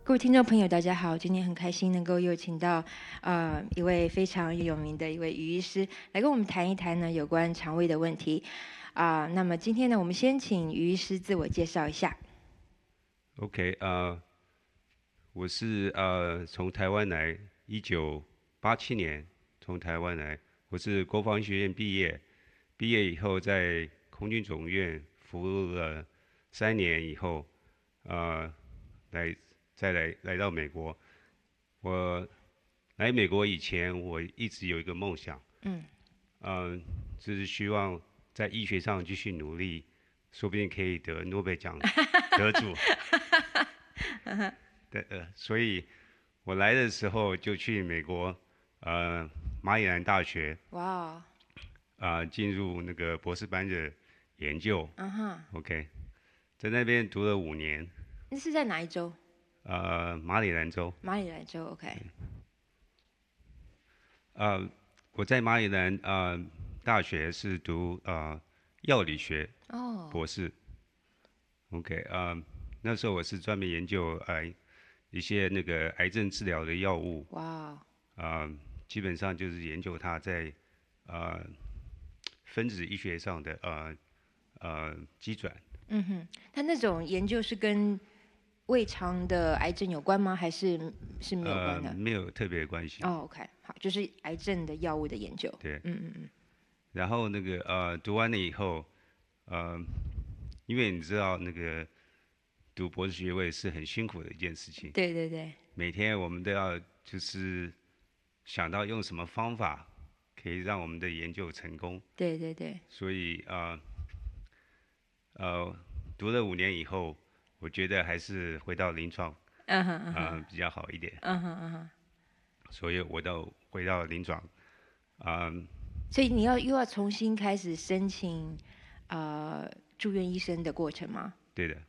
各位听众朋友，大家好！今天很开心能够又请到一位非常有名的一位于医师来跟我们谈一谈呢有关肠胃的问题那么今天呢，我们先请于医师自我介绍一下。 OK，我是从台湾来，1987年从台湾来，我是国防学院毕业，毕业以后在空军总院服务了3年以后，再来到美国。我来美国以前，我一直有一个梦想，就是希望在医学上继续努力，说不定可以得诺贝尔奖得主。所以我来的时候就去美国，马里兰大学， 哇进入那个博士班的研究。 哦 OK，在那边读了5年。 那是在哪一州？ 马里兰州。 马里兰州 OK。 我在马里兰大学是读药理学博士。OK，那时候我是专门研究一些那个癌症治疗的药物。 哇基本上就是研究它在分子医学上的机转。 它那种研究是跟胃肠的癌症有关吗？还是没有关的？ 没有特别的关系。 OK， 好，就是癌症的药物的研究。 对，然后那个读完了以后，因为你知道那个读博士学位是很辛苦的一件事情。 对对对。 每天我们都要就是想到用什么方法可以让我们的研究成功。 对对对。 所以读了5年以后，我觉得还是回到临床比较好一点。所以我回到临床。 所以你又要重新开始申请住院医生的过程吗？ 对的。